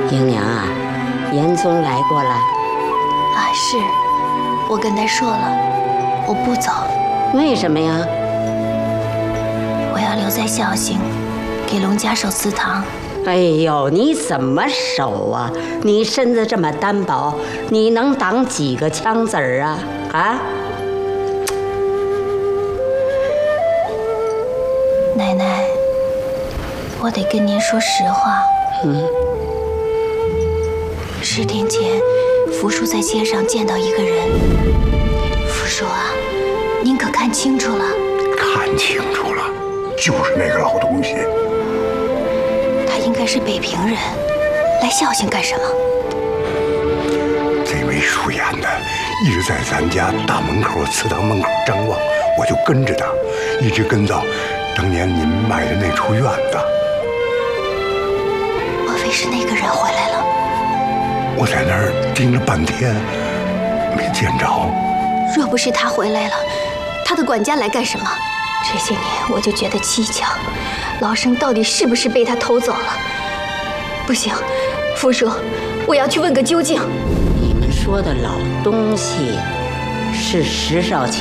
英娘啊，严宗来过了。 啊，是，我跟他说了，我不走。 为什么呀？ 我要留在孝兴，给龙家守祠堂。 哎呦，你怎么守啊？你身子这么单薄，你能挡几个枪子儿啊？啊！ 奶奶，我得跟您说实话。10天前，福叔在街上见到一个人。福叔啊，您可看清楚了？ 看清楚了，就是那个老东西。 他应该是北平人，来孝兴干什么？ 这位属眼的一直在咱家大门口祠堂门口张望，我就跟着他，一直跟到当年您卖的那处院子。 莫非是那个人回来了？ 我在那儿盯了半天，没见着。 若不是他回来了，他的管家来干什么？这些年我就觉得蹊跷，老生到底是不是被他偷走了？不行，福叔，我要去问个究竟。 你们说的老东西是石少卿